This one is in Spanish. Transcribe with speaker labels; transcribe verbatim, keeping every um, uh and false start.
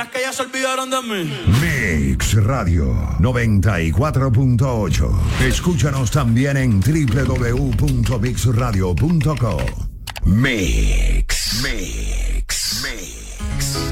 Speaker 1: ¿Será que ya se olvidaron de mí?
Speaker 2: Mix Radio noventa y cuatro punto ocho. Escúchanos también en doble u doble u doble u punto mix radio punto com. Mix.